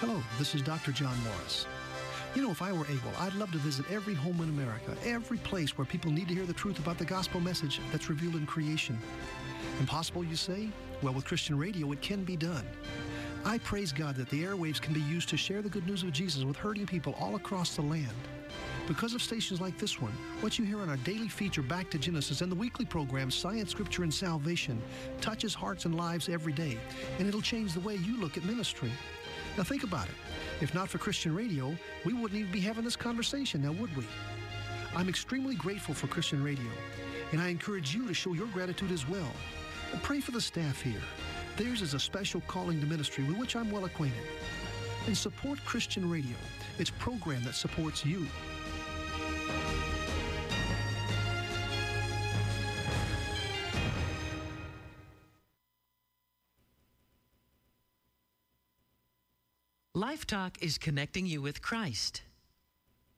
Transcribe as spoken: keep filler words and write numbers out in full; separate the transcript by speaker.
Speaker 1: Hello, this is Doctor John Morris. You know, if I were able, I'd love to visit every home in America, every place where people need to hear the truth about the gospel message that's revealed in creation. Impossible, you say? Well, with Christian radio, it can be done. I praise God that the airwaves can be used to share the good news of Jesus with hurting people all across the land. Because of stations like this one, what you hear on our daily feature Back to Genesis and the weekly program Science, Scripture, and Salvation touches hearts and lives every day, and it'll change the way you look at ministry. Now think about it. If not for Christian radio, we wouldn't even be having this conversation, now would we? I'm extremely grateful for Christian radio, and I encourage you to show your gratitude as well. And pray for the staff here. Theirs is a special calling to ministry with which I'm well acquainted. And support Christian radio. It's a program that supports you.
Speaker 2: Life Talk is connecting you with Christ.